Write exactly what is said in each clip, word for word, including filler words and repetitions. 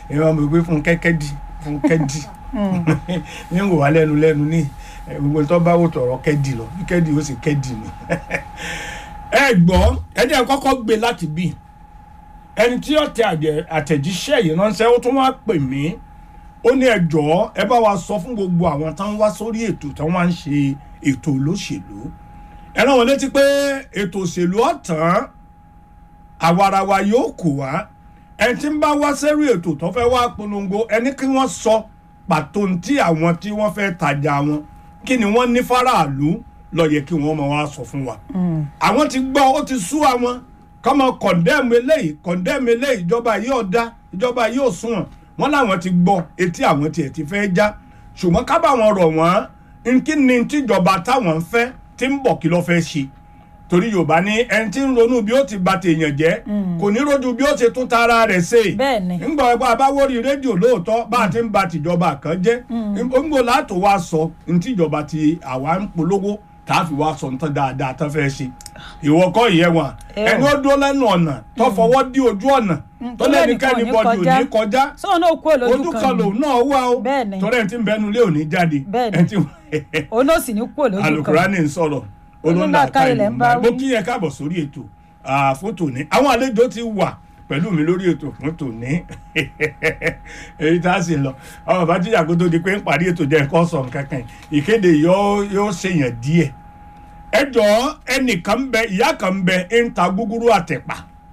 ìwọ̀n mi gbé fún kẹ́kẹ́ di fún kẹ́dì ní ń wò wá lẹ́nu lẹ́nu ní gbogbo tó bá wò tọ̀rọ̀ kẹ́dì lọ bí kẹ́dì ó sì kẹ́dì ni. ẹ gbọ́ ẹ jẹ́ kọ́kọ́ gbé láti bí ẹni tí ó tẹ àtẹ̀jíṣẹ́ yìí ránṣẹ́ ó tún wá pè mí ó ní ẹ jọ̀ọ́ ẹ bá wa sọ fún gbogbo àwọn tó ń wá sórí ètò tó wá ń ṣe ètò olóṣèlú ẹ rán wọn létí pé ètò òṣèlú ọ̀tàn àwarawa yóò kù wá ẹni tí ń bá wá sẹ́rí ètò tó fẹ́ wá polongo ẹni kí wọ́n sọ pàtó tí àwọn tí wọ́n fẹ́ tajà wọn kí ni wọ́n ní faraàlú ló yẹ kí wọ́n máa wá sọ fún wa. àwọn ti gbọ́ ó ti sú àwọn kọ́mọ kọ̀ndẹ́mù eléyìí kọ̀ndẹ́mù eléyìí ìjọba yìí ò dá ìjọba yìí ò sunwọ̀n wọ́n láwọn ti gbọ́ etí àwọn tiẹ̀ ti fẹ́ já ṣùgbọ́n ká bá wọn rọ̀ wọ́n kí ni tíjọba táwọn ń fẹ́ tí ń bọ̀ kí ló fẹ́ ṣe torí Yorùbá ní ẹni tí ń ronú bí ó ti bà tèèyàn jẹ́ kò ní rojú bí ó ṣe tún tara rẹ̀ ṣe ńgbà ẹgbẹ́ abáwórí rédíò lóòótọ́ bá a ti ń ba tìjọba kan jẹ́ ńgbò látò wá sọ ní tíjọba ti àwa ń polówó tá a fi wá sọ nǹkan dáadáa tó fẹ́ ṣe ìwọ kọ́ ìyẹn wọn ẹni ó dúró lẹ́nu ọ̀nà tó fọwọ́ dí ojú ọ̀nà tó lẹ́nikẹ́ni bọ́dì ò ní kọjá ojú kan lòun náà wá o torí ẹni tí ń bẹnu lé òní jáde òun náà sì ní kú olójú kan Al-Qur'ani ń sọ̀rọ̀ olóńdàká ilẹ̀ ń bá wí. mo kí yẹn káàbọ̀ sórí ètò fún tòní àwọn àlejò ti wà pẹ̀lú mi lórí ètò fún tòní èyí tá a sì lọ ọmọ bá jíjà kó tó di pé ń parí ètò jẹ́ nǹkan sọ̀rọ̀ kankan ìkéde yóò ṣèyàn díẹ̀ ẹ jọ̀ọ́ ẹnìkan bẹ ìyá kan bẹ ń ta gúgúrú àtẹ̀pà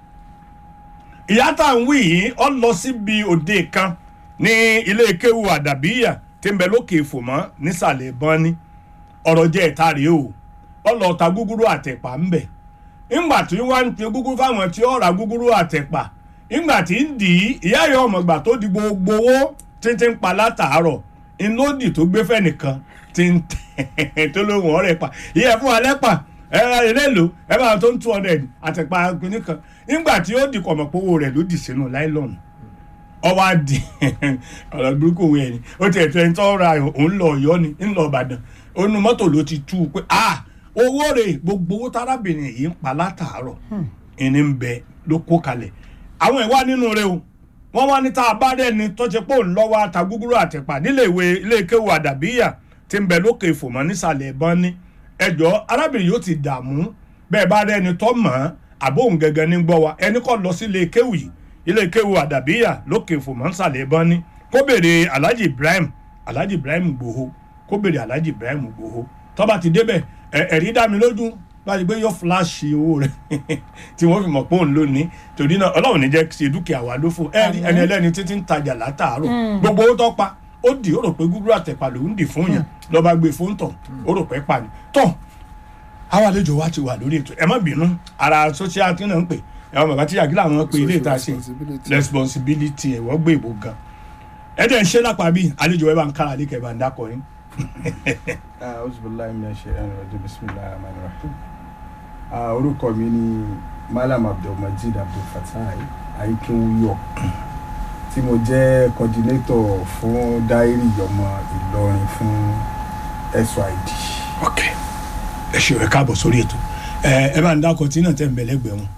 ìyá tá à ń wí yìí ọ lọ síbi òde kan ní ilé kéwu àdàbíyà tí ń bẹ lókè ìfòmọ́ nísàlẹ̀ bọ́ni ọ̀rọ̀ jẹ́ ìta rèé o ọlọ ta gúgúrú àtẹ̀pà ń bẹ̀ ńgbà tí wọ́n ń fi gúgúrú fáwọn tí ó ra gúgúrú àtẹ̀pà ńgbà tí ń dì í ìyá ìyá ọmọgbà tó di gbogbo owó títí ń pa látàárọ̀ ńlódì tó gbé fẹ́nìkan tí ń tẹ̀ tó lóhùn ọ̀rẹ́ pa ìyá fún alẹ́ pa ẹ ẹ lélo ẹ bá tó ń two hundred àtẹ̀pà kìíní kan ńgbà tí ó di kọ̀mọ̀pọ̀wọ́ rẹ̀ ló dì sínú láìlọ́ọ̀nù ọwọ́ àdì ọ̀rọ̀ burúkú òun ẹ̀ ni ó ti ẹ̀tọ́ ẹni tó ra òun lọ Ọ̀yọ́ ni ńlọ Ìbàdàn onú mọ́tò ló ti tú u pé ah owó rẹ̀ gbogbo owó tárábìnrin yìí ń pa látàárọ̀ ẹni ń bẹ ló kó kalẹ̀ àwọn ìwà nínú rẹ̀ o wọ́n wá ní tá a bá rẹ̀ ni tó ṣe pé òun lọ́wọ́ ata gúgúrú àtẹ̀pà nílé ìwé ilé kéwu àdàbíyà tí ń bẹ lókè ìfòmọ́ nísàlẹ̀ ẹ̀bọ́n ní ẹjọ́ arábìnrin yóò ti dààmú bẹ́ẹ̀ bá rẹ̀ ni tó mọ̀ àbóhùn gẹ́gẹ́ ní gbọ́ wa ẹni kọ́ lọ sí ilé kéwu yìí ilé kéwu àdàbíyà lókè ìfòmọ́ nísàlẹ̀ ẹ̀bọ́n ní kó béèrè Alhaji Ibrahim Alhaji Ibrahim Igboho kó béèrè Alhaji Ibrahim Igboho tó bá ti débẹ̀ ẹ̀rí dá mi lójú láti gbé yóò fúláṣì owó rẹ̀ tí wọ́n fi mọ̀ pé òun lónìí torí náà Ọlọ́run ní jẹ́ ṣe dúkìá wa ló fún ẹni ẹni ẹlẹ́ni títí ń tajà látàárọ̀ gbogbo owó tó pa ó dì ó rò pé gúgúrú àtẹ̀pà lòún dì fún yàn lọ́ba gbé fún tàn ó rò pé pa ni tán àwọn àlejò wa ti wà lórí ètò ẹ má bínú ara social tí náà ń pè ẹ̀wọ̀n bàbá tí yàgílà wọn pe ilé ìta ṣe responsibility ẹ̀wọ̀n gbé ìbò gan ẹ̀ dẹ̀ ń ṣe lápá bí àlejò ẹ bá ń kára lé kẹ́ bá ń dákọ̀ yín. Auzubillahi minash shaitanir rajim bismillahir rahmanir rahim. Orúkọ mi ni Malam Abdulmajid Abdulfatai Aikinwuyo tí mo jẹ́ coordinator fún dáírì ọmọ Ìlọrin fún S Y D. ok ẹ ṣe ẹ káàbọ̀ sórí ètò ẹ bá ń dákọ̀ tí náà tẹ̀ ń bẹ lẹ́gbẹ̀ẹ́ wọn.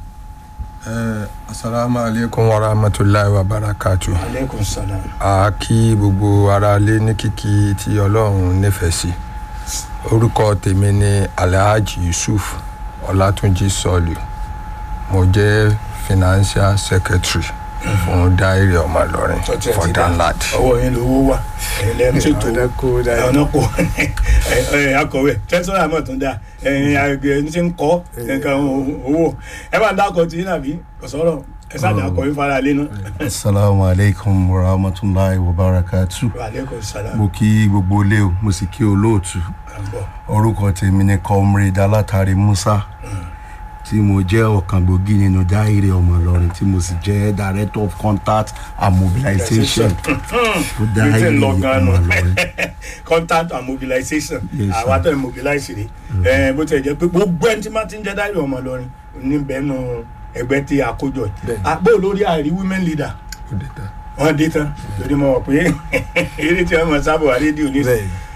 Assalamu alaikum wa rahmatullahi wa barakatuh. Alaikum salam. A kí gbogbo ara lé ní kíkí tí Ọlọ́run nífẹ̀ẹ́ sí. Orúkọ tèmi ni Alhaji Yusuf Ọlátúnjí Sọ́ọ̀lù. Mo jẹ́ financial secretary fún dáírì ọmọ Ìlọrin for Danlad. Ọwọ́ yín lówó wà ẹ̀yin lẹ́nu ṣètò ọ̀nà kò akọ̀wé tẹ́sán àmọ́ tó ń dá ẹ̀yin àgbẹ̀ ní ti ń kọ́ nǹkan owó ẹ bá ń dákọ̀ tí yín àbí ọ̀sọ́rọ̀ ẹ sáà dákọ̀ yín fara lé náà. Assalamu alaikum wa rahmatullahi wa barakatuh. Wa alaikum salam. Mo kí gbogbo ilé o mo sì kí olóòtú. Orúkọ tèmi ni Comrade Alátàrí Musa tí mo jẹ́ ọ̀kan gbòógì nínú dáírì ọmọ Ìlọrin tí mo sì jẹ́ director of contact and mobilization fún dáírì ọmọ Ìlọrin. Contact and mobilization àwa tó ń mobilize rè bó ti jẹ́ pé gbogbo ẹni tí máa ti ń jẹ́ dáírì ọmọ Ìlọrin níbẹ̀ nù ẹgbẹ́ tí a kó jọ àpò olórí àìrí women leader wọ́n dé tán lórí mọ̀ pé eré tí wọ́n mọ̀ sábà wà rédíò ní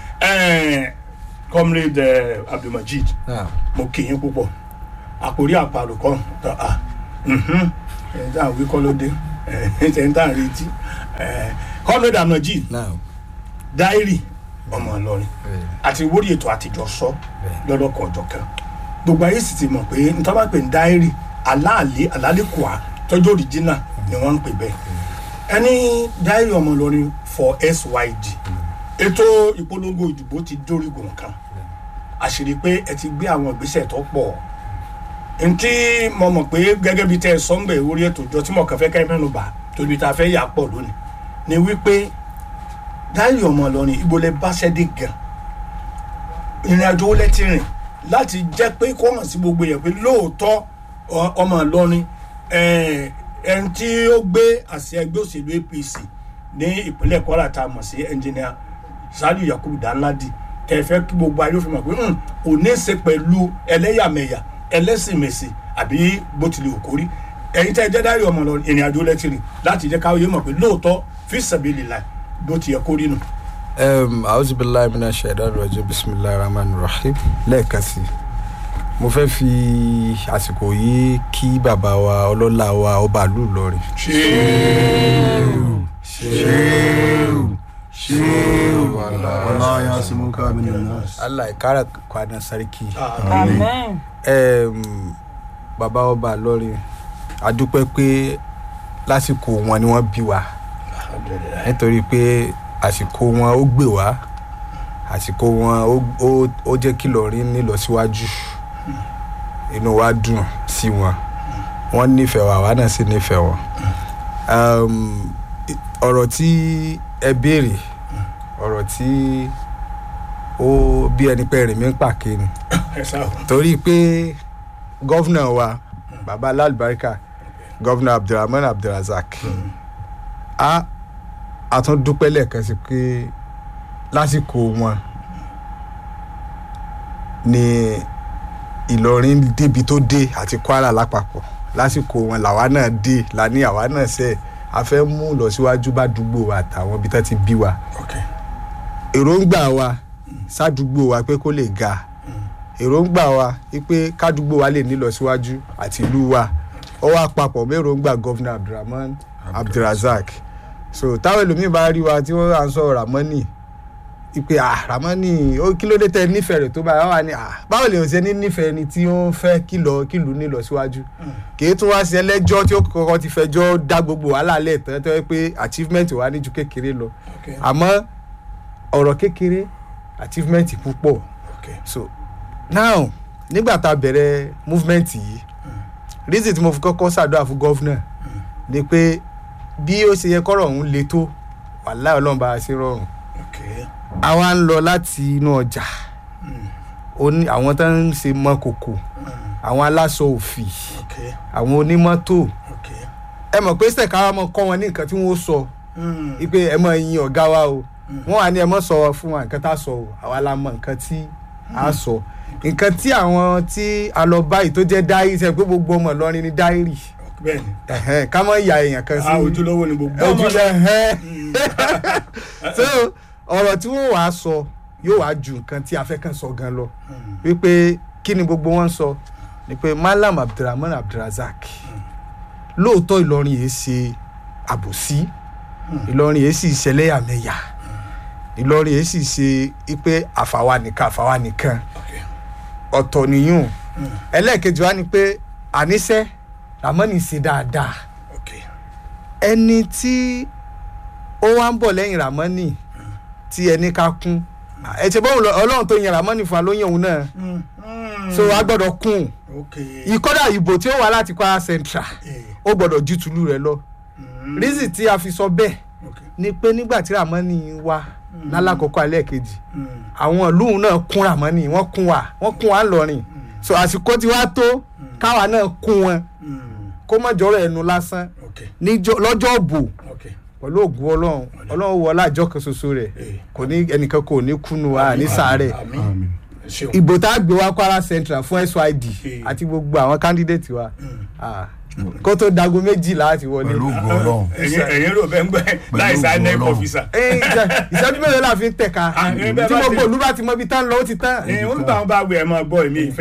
Comrade Abdulmajid mo kì í púpọ̀ àkórí àparò kan tó à ẹ̀dá àwí kọ́ ló dé ṣe ń tàn retí kọ́mẹ́dà ànájì now dáírì ọmọ Ìlọrin àti wórí ètò àtijọ́ sọ lọ́dọ̀kan ọjọ́ kan gbogbo ayé sì ti mọ̀ pé nítorí wọ́n pè ní dáírì aláàlẹ́ alálẹ́kùá tọ́jú òrìjínà ni wọ́n ń pè bẹ́ẹ̀ ẹni dáírì ọmọ Ìlọrin for S Y D ètò ìpolongo ìdìbò ti dórígun kan àṣírí pé ẹ ti gbé àwọn ìgbésẹ̀ tó pọ̀ ntí mo mọ̀ pé gẹ́gẹ́ bí tẹ́ ẹ sọ́nbẹ̀ orí ètò ìjọ tí mo kàn fẹ́ ká ẹ mẹ́nu bà torí ta fẹ́ yà pọ̀ lónìí ni wípé dáírì ọmọ Ìlọrin ibo lẹ bá ṣẹ́dé gan ìrìn àjò lẹ́tì rìn láti jẹ́ pé kó hàn sí gbogbo yẹn pé lóòótọ́ ọmọ Ìlọrin ẹni tí ó gbé àsíá ẹgbẹ́ òṣèlú A P C ní ìpínlẹ̀ Kwara tá a mọ̀ sí ẹnjìnìà Saliu Yakubu Danladi tẹ́ fẹ́ kí gbogbo ayé ó fi mọ̀ pé ò ní í ṣe pẹ̀lú ẹlẹ́yàmẹ̀yà ẹlẹ́sìnmẹ̀sì àbí bó tilẹ̀ òkórí ẹ̀yin tẹ́ jẹ́ dáírì ọmọ Ìlọrin ìrìn àjò lẹ́tì rìn láti jẹ́ káwé mọ̀ pé lóòótọ́ fi sabilillah bó ti yẹ kó rí nù. a'udhu billahi minash shaitanir rajim bismillahir rahmanir rahim lẹ́ẹ̀kan sí mo fẹ́ fi àsìkò yìí kí bàbá wa ọlọ́lá wa ọba ìlú Ìlọrin. ṣéèrù ṣéèrù ṣéèrù wàlá yà sí mú ká mi nìyẹn. Allah ìkárà kwana sarki. amen. bàbá ọba Ìlọrin a dúpẹ́ pé lásìkò wọn ni wọ́n bí wa nítorí pé àsìkò wọn ó gbé wá àsìkò wọn ó jẹ́ kí Ìlọrin nílọsíwájú inú wa dùn sí wọn wọ́n nífẹ̀ẹ́ wa àwa náà sì nífẹ̀ẹ́ wọn. ọ̀rọ̀ tí ẹ béèrè ọ̀rọ̀ tí ó bí ẹni pé rìn mí ń pàké ni torí pé gọ́vnà wa baba alábàríkà gọ́vnà Abdulrahman Abdulrazak a a tún dúpẹ́ lẹ́ẹ̀kan sí pé lásìkò wọn ni Ìlọrin débi tó dé àti Kwara lápapọ̀ lásìkò wọn làwa náà dé la ní àwa náà ṣe a fẹ́ mú lọ síwájú bá dúgbò wa àtàwọn ibi tó ti bí wa èròǹgbà wa sádùúgbò wa pé kó lè ga èròǹgbà wa pé kádùúgbò wa lè ní lọ síwájú àti ìlú wa ó wá papọ̀ mọ́ èròǹgbà gọ́vnà Abdulrahman Abdulrazak so táwọn ẹlòmíì bá rí wa tí wọ́n à ń sọ Ramani ipe ah Ramani ó kí ló dé tẹ nífẹ̀ẹ́ rẹ̀ tó báyìí wọ́n wà ní ah báwo lè ṣe ní nífẹ̀ẹ́ ni tí ó ń fẹ́ kìlọ̀ kìlù ní lọ síwájú kì í tún wá sí ẹlẹ́jọ́ tí ó kọ́kọ́ ti fẹjọ́ dá gbogbo wàhálà lẹ̀ tán tó yẹ pé achievement wà ní ju kékeré lọ àmọ́ ọ̀rọ̀ kékeré achievement púpọ̀ so now nígbà tá a bẹ̀rẹ̀ movement yìí reason tí mo fi kọ́kọ́ ṣàdúrà fún gọ́fúnà ni pé bí ó ṣe yẹ kọ́rọ̀ ọ̀hún le tó wàláhì Ọlọ́run bá a ṣe rọrùn àwa ń lọ láti inú ọjà àwọn tó ń ṣe mọ́ kòkò àwọn aláṣọ òfì àwọn onímọ́tò ẹ mọ̀ pé sẹ̀ká wa mọ̀ kọ́ wọn ní nǹkan tí wọ́n sọ wípé ẹ mọ̀ yin ọ̀gá wa o wọ́n wà ní ẹ mọ̀ sọ fún wa nǹkan tá a sọ o àwa la mọ̀ nǹkan tí a sọ nǹkan tí àwọn tí a lọ báyìí tó jẹ́ dáírì sẹ́ pé gbogbo ọmọ Ìlọrin ni dáírì bẹ́ẹ̀ni ká mọ̀ ìyá èèyàn kan sí ojúlówó ni gbogbo ọmọ so ọ̀rọ̀ tí wọ́n wàá sọ yóò wá ju nǹkan tí a fẹ́ kàn sọ gan lọ wípé kí ni gbogbo wọn sọ ni pé Malam Abdulrahman Abdulrazak lóòótọ́ Ìlọrin yìí ṣe àbòsí Ìlọrin yìí sì ṣẹlẹ́yàmẹ̀yà Ìlọrin yìí sì ṣe pé àfàwa nìkan àfàwa nìkan ọ̀tọ̀ nìyún ẹlẹ́ẹ̀kejì wa ni pé àníṣe Ramani ṣe dáadáa ẹni tí ó wá ń bọ̀ lẹ́yìn Ramani tí ẹni ká kún ẹ ṣe bọ́ọ̀ Ọlọ́run tó yan Ramani fún wa ló yan òun náà so a gbọ́dọ̀ kún ìkọ́dà ìbò tí ó wá láti Kwara Central ó gbọ́dọ̀ ju tùlú rẹ̀ lọ rísì tí a fi sọ bẹ́ẹ̀ ni pé nígbà tí Ramani wá lálákọ̀ọ́kọ́ alẹ́ kejì àwọn ìlú náà kún Ramani wọ́n kún wa wọ́n kún wa ńlọrin so àsìkò tí wàá tó káwa náà kún wọn kó má jọ̀rọ̀ ẹnu lásán lọ́jọ́ òbò pẹ̀lú ògùn Ọlọ́run Ọlọ́run wọlé àjọ kan ṣoṣo rẹ̀ kò ní ẹnìkan kò ní kúnnu wa ní sàárẹ̀ ìbò tá a gbé wá Kwara Central fún S Y D àti gbogbo àwọn candidate wa kó tó dago méjìlá àti wọlé. pẹ̀lú ògùn Ọlọ́run ẹ̀yin rò bẹ́ẹ̀ ń gbẹ́ láì sá nec officer. ìṣẹ́jú mélòó la fi ń tẹ̀ka tí gbogbo olú bá ti mọ ibi tán lọ ó ti tán. wọ́n gbà wọn bá wẹ̀ ẹ̀ máa gbọ́ èmi ìfẹ́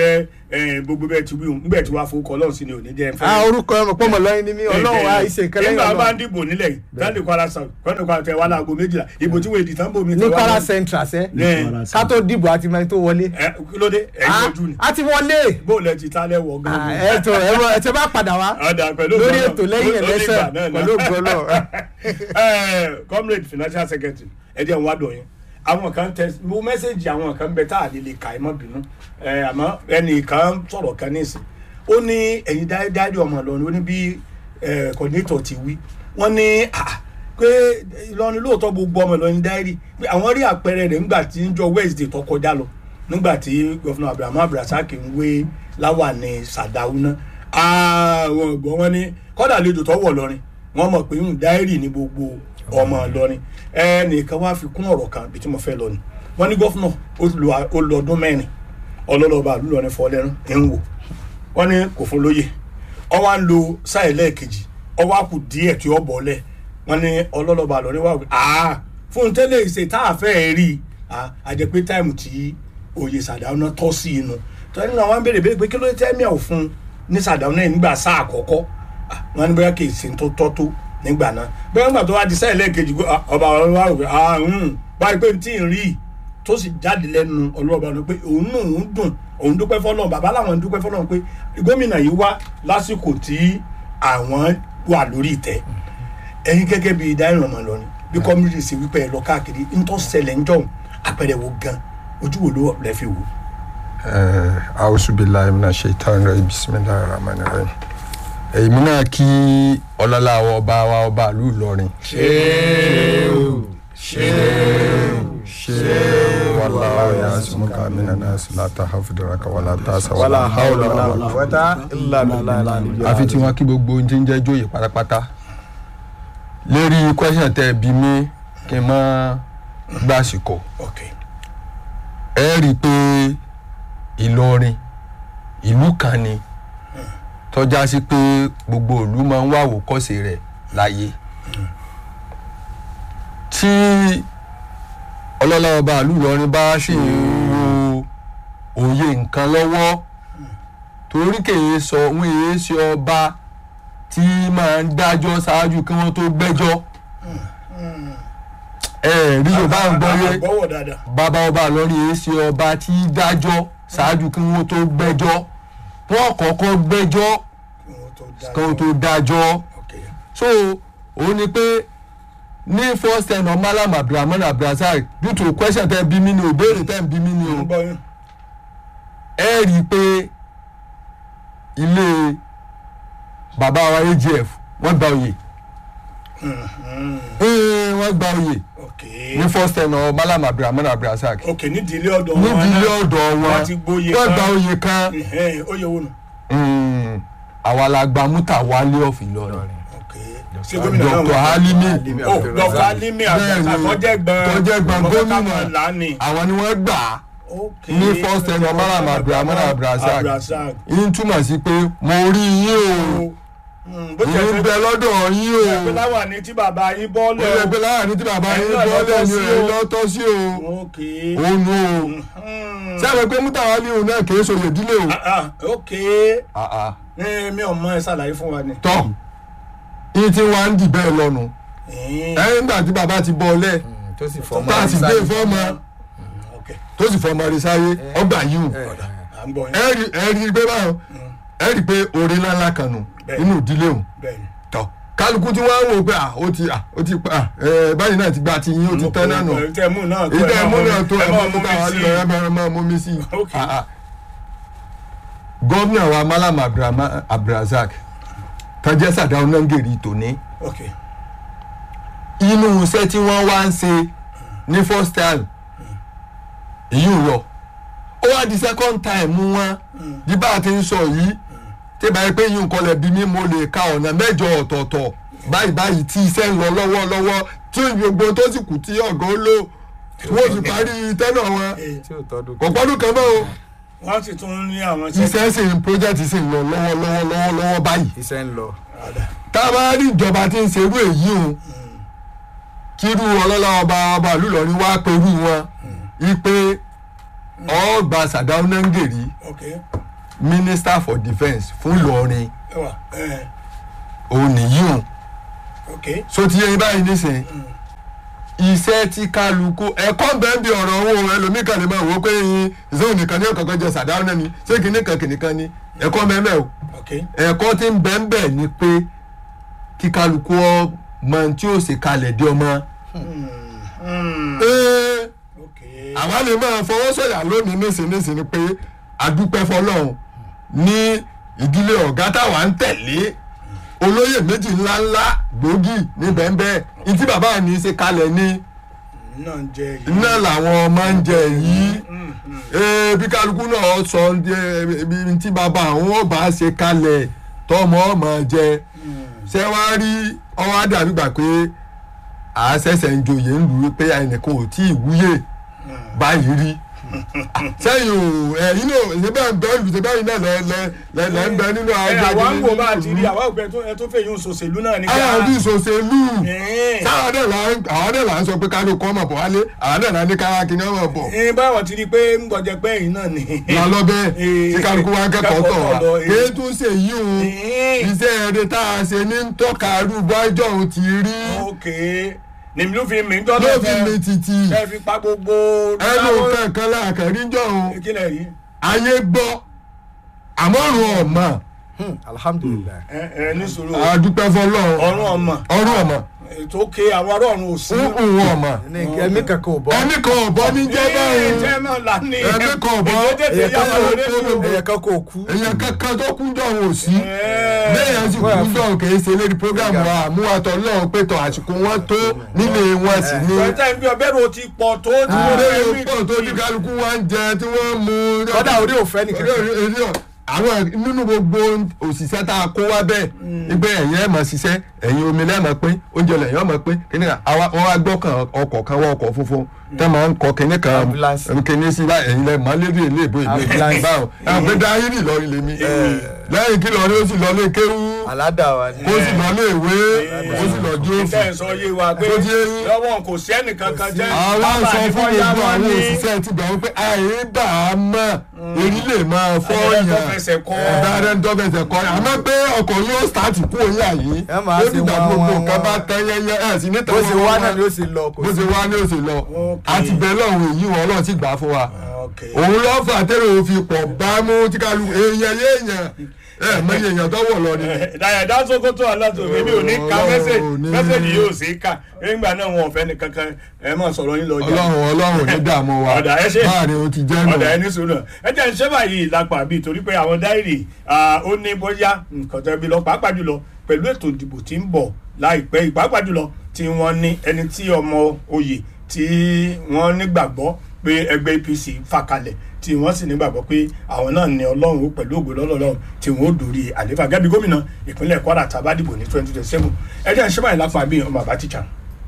gbogbo bẹ́ẹ̀ ti wí òun nígbà tí wàá fowókọ ọlọ́run sí ni ò ní jẹ́ fẹ́. a orúkọ ọmọ pọ́nmọ lọ́yìn ni mí ọlọ́run wa ìṣe nǹkan lẹ́yìn nígbà ọlọ́run. bá ń dìbò nílẹ̀ yìí dáńdé Kwara South kọ́ni Kwara tẹ wá láago méjìlá ìbò tí wọ́n èdè tán bò mí. ní Kwara Central sẹ́ ká tó dìbò àti mẹ́rin tó wọlé. kí ló dé ẹ̀yin ojú ni. a ti wọlé. bó lẹ ti ta lẹ́wọ̀ gan-an. ẹ tó ẹ ẹ tẹ bá padà wá lórí ètò lẹ́yìn ẹlẹ́sẹ̀ pẹ̀lú ògbọ́lọ̀. comrade financial secretary ẹ jẹ́ n wá dọ̀ yín àwọn kan tẹ mo mẹ́sẹ̀gì àwọn kan bẹ tá a lè lè kà ẹ mọ́ bínú àmọ́ ẹnì kan sọ̀rọ̀ kan ní ìsìn ó ní ẹ̀yin dáadáa ọmọ Ìlọrin ó ní bí coordinator ti wí wọ́n ní pé Ìlọrin lóòótọ́ gbogbo ọmọ Ìlọrin dáírì pé àwọn rí àpẹẹrẹ rẹ̀ nígbà tí ń jọ Wednesday tó kọjá lọ nígbà tí gọ́fúnà Abraham Abdulrasaq ń wé Láwàní Sàdáúná àwọn ọ̀gbọ́n wọn ní kọ́dà lejò tó wọ̀ lọ́rin wọ́n mọ̀ pé ń dáírì ní gbogbo ọmọ Ìlọrin ẹnìkan wá fi kún ọ̀rọ̀ kan bí tí mo fẹ́ lọ ni wọ́n ní gọ́fúnà ó lọ ọdún mẹ́rin ọlọ́lọ́ba àlùlọ́rin fọlẹ́rún ń wò wọ́n ní kò fún lóye ọ wá ń lo sáì lẹ́ẹ̀kejì ọ wá kù díẹ̀ tí ó bọ̀ lẹ̀ wọ́n ní ọlọ́lọ́ba àlùlọ́rin wà wí àá fún tẹ́lẹ̀ ìṣe tá a fẹ́ rí i àjẹpé táìmù tí oyè Sàdáúná tọ́ sí inú tọ́ni náà wọ́n ń béèrè béèrè pé kí ló tẹ́ mí ò fún ní Sàdáúná yìí nígbà sáà àkọ́kọ́ wọ́n ní bóyá kì í ṣe tó tọ́ tó nígbà náà bóyá nígbà tó wá di sáì lẹ́ẹ̀kejì ọba ọlọ́run wà wí ààrùn báyìí pé tí ì rí i tó sì jáde lẹ́nu ọlọ́ọ̀bá ni pé òun náà ń dùn òun dúpẹ́ fọlọ́run bàbá làwọn ń dúpẹ́ fọlọ́run pé gómìnà yìí wá lásìkò tí àwọn wà lórí ìtẹ́ ẹ̀yin gẹ́gẹ́ bíi dáìrìn ọmọ Ìlọrin bí kọ́mílì ṣe wípé ẹ lọ káàkiri ń tọ́ ṣẹlẹ̀ ń jọ̀hún àpẹẹrẹ wo gan ojú wo ló rẹ fi wò. A'udhu billahi minash shaitani rajim bismillahir rahmanir rahim èmi náà kí ọlọ́lá ọba wa ọba ìlú Ìlọrin. ṣéèwù ṣéèwù ṣéèwù wallahu ya'simuka minan nas la tahfiduraka wala tasa wala hawla wala quwwata illa billah. àfi tí wọ́n kí gbogbo ohun tí ń jẹ́ jóyè pátápátá lérí question tẹ́ bí mi kí n má gbàsìkò ẹ rí i pé Ìlọrin ìlú kan ni tọ́já sí pé gbogbo ìlú máa ń wá àwòkọ́ṣe rẹ̀ láyé tí ọlọ́lá ọba ìlú Ìlọrin bá ṣì ń ro òye nǹkan lọ́wọ́ torí kèé sọ wọn èé ṣe ọba tí máa ń dájọ́ ṣáájú kí wọ́n tó gbẹ́jọ́ ẹ rí yorùbá ń gbọ́ yé bàbá ọba Ìlọrin èé ṣe ọba tí dájọ́ ṣáájú kí wọ́n tó gbẹ́jọ́ wọ́n kọ́kọ́ gbẹ́jọ́ kí wọ́n tó dájọ́ so òun ni pé ní first ten of Malam Abdulrahman Abdulrasaq due to question tẹ́ bí mi ni o béèrè tẹ́ bí mi ni o ẹ rí i pé ilé bàbá wa A G F wọ́n gba oyè wọ́n gba oyè ní first ten of Malam Abdulrahman Abdulrasaq nídìílé ọ̀dọ̀ wọn nídìílé ọ̀dọ̀ wọn wọ́n gba oyè kan oyè wo nù. àwa la gba Mutawali of Ìlọrin Dr. Halimi oh Dr. Halimi àtọ́jẹ́ gbọ́n gómìnà àwọn ni wọ́n gbà á ní first ten of Malam Abdulrahman Abdulrasaq yín túmọ̀ sí pé mo rí yín o yín bẹ lọ́dọ̀ yín o ẹgbẹ́ láwà ní tí bàbá yín bọ́ọ̀lẹ̀ o ẹgbẹ́ láwà ní tí bàbá yín bọ́ọ̀lẹ̀ ni èyí lọ́tọ́ sí o òun o sábẹ́ pé Mutawali òun náà kì í sọ yèdílé o. ok mi ò mọ ẹ ṣàlàyé fún wa ni. tọ́ yín tí wọ́n á ń dì bẹ́ẹ̀ lọ́nu ẹ̀yìn nígbà tí bàbá ti bọ́ọ̀lẹ̀ tá a sì gbé fọ́ọ̀mù tó sì fọmọ rẹ sáyé ọgbà yìí o ẹ rí i pé báwọn ẹ rí i pé oore ńláńlá kan nù nínú ìdílé òun tọ kálukú tí wọ́n wò pé ó ti ó ti pa báyìí náà ti gba ti yín ó ti tẹ́ náà nù ìtẹ̀mú náà tó ẹ̀ mọ́ mú káwọn lọ ẹ máa máa mú mi sí i. gómìnà wa Malam Abdulrahman Abdulrasaq tọ́jẹ́ Sàdáúná Ngèrì tòní inú iṣẹ́ tí wọ́n wá ń ṣe ní first time èyí ò lọ ó wá di second time wọn bí bá a ti ń sọ yìí tí báyìí pé yín nǹkan lẹ̀ bí mi mo lè ka ọ̀nà mẹ́jọ ọ̀tọ̀ọ̀tọ̀ báyìí báyìí tí iṣẹ́ ń lọ lọ́wọ́lọ́wọ́ tí gbogbo tó sì kù tí ọ̀gá ó lò wọ́n sì parí tẹ́nà wọn kò pọ́dún kan mọ́ o. wọ́n sì tún ní àwọn iṣẹ́ sì ń project sì ń lọ lọ́wọ́lọ́wọ́ lọ́wọ́lọ́wọ́ báyìí. iṣẹ́ ń lọ. tá a bá rí ìjọba tí ń ṣerú èyí o kírú ọlọ́lá ọba ọba ìlú Ìlọrin wá pẹ̀lú wọn ipe ọgbà Sàdáúná Ngèrì minister for defence fún Ìlọrin Ẹwà, ẹ, òun nìyí o ok. so ti yẹn báyìí nísìnyí iṣẹ́ tí kálukú ẹ̀kọ́ bẹ́ẹ̀ bí ọ̀rọ̀ owó ẹlòmíì kan lè máa wò ó pé ìṣòwò nìkan ní ọ̀kankan jẹ sàdáwọn náà ni ṣé kìnnìkan kìnnìkan ni ẹ̀kọ́ mẹ́mẹ́ o ok. ẹ̀kọ́ tí ń bẹ́ẹ̀ bẹ́ẹ̀ ni pé kí kálukú ọmọ tí ó ṣe kalẹ̀ dé ọmọ. Ee, ok. àwa lè máa fọwọ́ sọ̀yà lónìí nísìnyìí ni pé adúpẹ́ fọlọ́run ní ìdílé ọ̀gá táwa ń tẹ̀lé olóyè méjì ńláńlá gbòógì ní bẹ́ẹ̀nbẹ́ẹ̀ ìtí bàbá ní í ṣe kalẹ̀ ní náà ń jẹ yìí. iná làwọn ọmọ ń jẹ yìí ee bí kálukú náà sọ ibi tí bàbá àwọn ọba ṣe kalẹ̀ tọmọ ọmọ jẹ ṣé wàá rí ọwọ́ àdàbí gbà pé àṣẹ̀ṣẹ̀ ń joyè ń lù ú pé ẹnìkan ò tí ì wúyè báyìí rí sẹ́yìn o ẹ̀yin náà ṣe bẹ́ẹ̀ bẹ́ẹ̀ lù ṣe bẹ́ẹ̀ náà lẹ́ lẹ́ lẹ́ lẹ́ ń bẹ nínú ẹ àgbẹ̀ àwa ń wo bá a ti rí àwa òpin ẹ tó fẹ́ yún sòṣèlú náà ní ká. àwọn bí sòṣèlú Ẹ̀ẹ́. sáwọn náà là ń àwọn náà là ń sọ pé káàdó kọ́ ọmọ bọ̀ wálé àwọn náà là ní káwá kí ni ọmọ bọ̀ ẹ báwọn ti rí i pé ń gbọ̀jẹ̀ pé ẹ̀yin náà ni. là lọ bẹ́ẹ̀ tí kálukú wa ń kẹ́kọ̀ọ́ tọ̀ wá lọ, kí tó ṣe yí o Ẹ̀ẹ́. iṣẹ́ ẹ̀rẹ́ tá a ṣe ní tọ́ka arúgbó ẹjọ́ òun ti rí ok nìmi ló fi mí ń tọ́jú ló fi mi títì ẹ fi pa gbogbo. ẹnu kankan láàkàrí jọ òun kí lẹ rí. ayé gbọ́ àmọ́rùn ọ̀mọ́ alhamdulilayi. ẹ ẹ ní sùúrù àdúpẹ́ fọlọ́run ọ̀run ọmọ ọ̀run ọ̀mọ́ ètò ké àwọn ará ọ̀run ò sí. òun ọ̀mọ́ ẹ̀mí kankan ò bọ́. ẹnì kan ọ̀bọ ní jẹ́ báyìí jẹ́ náà lánì. ẹ̀mí kan ọ̀bọ èdè tètè yá wọn lórí ìlú. ẹ̀yẹ kankan ò kú. èèyàn kankan tó kún jọ òun ò sí Ẹ̀ẹ́. lẹ́yìn àsìkò kún jọ òun kì í ṣe lérí program wa àmúwàtọ̀ lọ́wọ́ pé tọ̀ àsìkò wọn tó nílé wọn sì ní. ìgbà tí ọbẹ̀ rò ti pọ̀ tó ti wọ́n lẹ́yìn fẹ́ pọ̀ tó ní kálukú wa ń jẹ tí wọ́n mú. kọ́dà orí òfẹ́ nìkan. àwọn nínú gbogbo òṣìṣẹ́ tá a kó wá bẹ́ẹ̀ nígbẹ́ ẹ̀yìn ẹ̀ máa ṣiṣẹ́ ẹ̀yìn omi lẹ́ẹ̀mọ̀ pé oúnjẹ lẹ́yìn ọmọ pé kíní kan àwa wọn wá gbọ́ kan ọkọ̀ kan wọ́n ọkọ̀ funfun tẹ́ máa ń kọ kíní kan Ambulance. kíní sí báyìí ẹ̀yìn lẹ́ẹ̀ máa lédè ilé ìbò ìbò Ambulance. báwọn àgbẹ̀ dáhìrì lọ́rin lèmi lẹ́yìn kí lọ́rin ó sì lọ lé kéwú aládà wa ni. ó sì lọ lé ìwé ó sì lọ jó ìtẹ́ ẹ̀ sọ yé wa pé Tó ti yé. lọ́wọ́ kò sí ẹnìkan kan jẹ́ àwọn sọ fún bọ́yá gbogbo wọn àwọn ní òṣìṣẹ́ ti gbà wípé àìbá a mọ̀ èyí lè máa fọ́ Ẹ̀dá tó yàn fẹsẹ̀ kọ́. ẹ̀dá tó fẹsẹ̀ kọ́ àmọ́ pé ọkọ̀ yóò stáàtì kú òye àyè Ẹ máa ó ṣe dìgbà wọ́n, gbogbo wọ́n, nǹkan wọ́n. bá tẹ́ yẹ́yẹ́ ẹ̀ sí níta bó ṣe wá náà ni ó ṣe lọ. kò bó sí. ṣe wá ní ó ṣe lọ Okay. àti bẹ́ẹ̀ lọ́hùn èyí wọn ọlọ́run sì gbà fún wa ok òun lọ́ fà tẹ́lẹ̀ òfin pọ̀ bámú tí kálù èèyàn léèyàn ẹ̀ mọ èèyàn tó wọ̀ lọ ni. dàyàdá Sókótó aláàtò èmi ò ní ka Ọlọ́run mẹ́sẹ̀jì ò ní- mẹ́sẹ̀jì yóò sí ká nígbà náà wọn ò fẹ́ ní kankan ẹ máa sọ̀rọ̀ yín lọ jà. ọlọ́run ọlọ́run ní dààmú wa Ọ̀dà, ẹ ṣé. báàrin o ti jẹ́ nù. ọ̀dà ẹni sùúrù ẹ jẹ́ ìṣẹ́ báyìí lápá bíi torí pé àwọn dáìrì ah, ó ní bóyá nǹkan tẹ́bi lọ pàápàá jùlọ pẹ̀lú ètò ìdìbò tí ń bọ̀ láìpẹ́ yìí, pàápàá jùlọ tí wọ́n ní ẹni tí ọmọ oyè tí wọ́n nígbàgbọ́ pé ẹgbẹ́ A P C fà kalẹ̀ tí wọ́n sì nígbàgbọ́ pé àwọn náà ní ọlọ́run ó pẹ̀lú ògo lọ́lọ́run tí wọ́n ó dórí àlééfà gẹ́gẹ́ bí gómìnà ìpínlẹ̀ Kwara tá a bá dìbò ní twenty twenty seven ẹ jẹ́ ìṣẹ́ báyìí lápá bíi ọmọ àbá tíjà.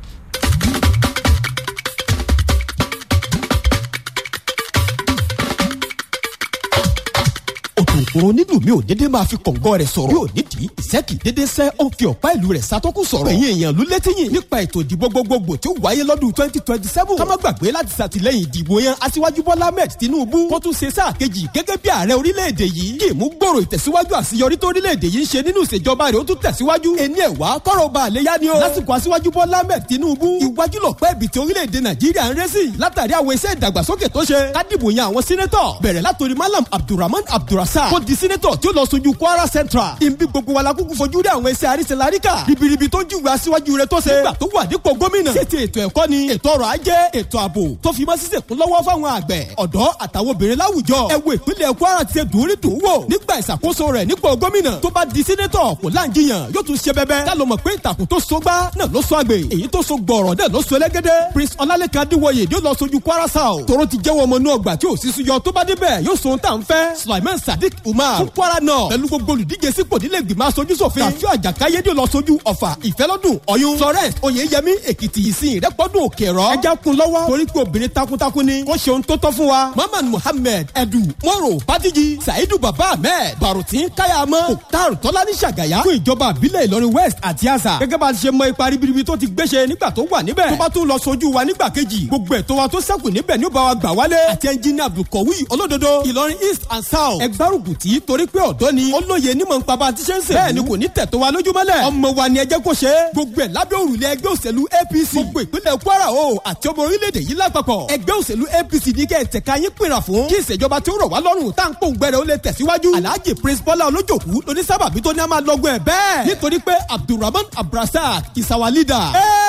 òtòǹkòrò onílù mi ò dédé máa fi kọ̀ǹgọ́ rẹ̀ sọ̀rọ̀ yóò nídìí ìṣẹ́kì dédé sẹ́ ó ń fi ọ̀pá ìlú rẹ̀ sàtọ́kù sọ̀rọ̀ ẹ̀yin èèyàn ló létíyìn nípa ètò ìdìbò gbogbogbò tí ó wáyé lọ́dún twenty twenty seven ká má gbàgbé láti ṣàtìlẹ́yìn ìdìbò yan aṣíwájú Bọ́lá Ahmed Tinubu kó tún ṣe sáà kejì gẹ́gẹ́ bí ààrẹ orílẹ̀-èdè yìí kí ìmú gbòòrò ìtẹ̀síwájú àṣeyọrí tó orílẹ̀-èdè yìí ń ṣe nínú ìṣèjọba rẹ̀ ó tún tẹ̀síwájú ẹni ẹ̀wá kọ́rọ̀ ọba àléyá ni ó lásìkò aṣíwájú Bọ́lá Ahmed Tinubu iwájú lọ̀pẹ́ ibi tí orílẹ̀-èdè Nàìjíríà ń rẹ́ sí látàrí àwọn iṣẹ́ ìdàgbàsókè tó ṣe kádìbò yan àwọn sínétọ̀ bẹ̀rẹ̀ látòrí Malam Abdulrahman Abdulrasaq kó di sínétọ̀ tí ó lọ sojú Kwara Central ibi gbogbo wa la kúkú fojú rí àwọn iṣẹ́ àríṣe láríkà ribiribi tó ń júwe aṣíwájú rẹ̀ tó ṣe nígbà tó wà dípò gómìnà ṣètì ètò ẹ̀kọ́ ni ètò ọrọ̀ ajé ètò ààbò tó fi mọ́ sísè kún lọ́wọ́ fáwọn àgbẹ̀ ọ̀dọ́ àtàwọn obìnrin láwùjọ ẹ wo ìpínlẹ̀ Kwara ti ṣe dùúrí dùú wò nígbà ìṣàkóso rẹ̀ nípò gómìnà tó bá di sínétọ̀ kò láǹjiyàn yóò tún ṣe bẹbẹ ká ló mọ̀ pé ìtàkùn tó so gbá náà ló so àgbè èyí tó so gbọ̀rọ̀ náà ló so ẹlẹ́gẹ́dẹ́ Prince Ọlálékan Adéwọyè yóò lọ sojú Kwara South tòró ti jẹ́wọ́ ọmọ inú ọgbà tí ò sí súyọ tó bá débẹ̀ yóò so ohun tá à ń fẹ́ Sulaiman Sadiq Umar fún Kwara náà pẹ̀lú gbogbo olùdíje sípò nílé ìgbìmọ̀ aṣojú ṣòfin Kàfíù Àjàkáyé yóò lọ sojú Ọ̀fà Ìfẹ́lọ́dún Ọ̀yún Florence Oyèyẹmí Èkìtì ìsìn Ìrẹ́pọ̀dún Òkèrọ́ ẹja kun lọ́wọ́ torí pé obìnrin takuntakun ni kó ṣe ohun tó tọ́ fún wa Mamman Muhammed Edu Moro Badiji Saidu Baba Ahmed Barutin Kayama Oktar Tọ́lání Ṣàgàyà fún ìjọba àbílẹ̀ Ìlọrin West àti Àṣà gẹ́gẹ́ bá a ti ṣe mọ ipa ribiribi tó ti gbéṣe nígbà tó wà níbẹ̀ níbẹ̀ tó bá tún lọ sojú wa nígbà kejì gbogbo ètò wa tó sẹ́kù níbẹ̀ ní ó bá wa gbà wálé àti ẹnjìnìà Abdulkawi olódodo Ìlọrin east and south ẹgbárùkù tí torí pé ọ̀dọ́ ni ó lóye nímọ̀ nípa bá a ti ṣe ń sè bẹ́ẹ̀ ni kò ní tẹ̀tọ́ wa lójúmọ́lẹ̀ ọmọ wa ni ẹ jẹ́ kó ṣe é gbogbo ẹ̀ lábẹ́ òrùlé ẹgbẹ́ òṣèlú A P C gbogbo ìpínlẹ̀ Kwara o àti ọmọ orílẹ̀-èdè yìí lápapọ̀ ẹgbẹ́ òṣèlú A P C ní kẹ́ ẹ̀ tẹ̀ka yín pìnrà fún kí ìṣèjọba tí ó rọ̀ wá lọ́rùn tá à ń pòǹgbẹ́rẹ́ ó lè tẹ̀síwájú Alhaji Prince Bọ́lá Olójòkú lóní sábàbí tó ní a máa lọ́gbọ̀n ẹ̀ bẹ́ẹ̀ nítorí pé Abdulrahman Abdulrasaq is our leader.